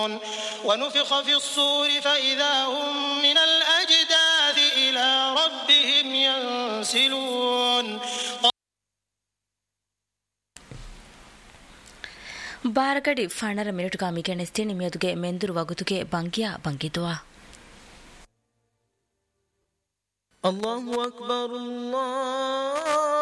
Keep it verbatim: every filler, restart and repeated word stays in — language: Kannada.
ونفخ في الصور فإذا هم من الأجداث إلى ربهم ينسلون. ಬಾರಗಡಿ ಫಾಣರ ಮಿನಿಟುಗಾಮಿ ಗೆಣಸ್ತಿ ನಿಮಿಯದುಗೆ ಮೆಂದುರು ವಗುತುಗೆ ಬಂಗಿಯ ಬಂಗಿದುವ ಅಲ್ಲಾಹು ಅಕ್ಬರ್ ಅಲ್ಲಾಹ್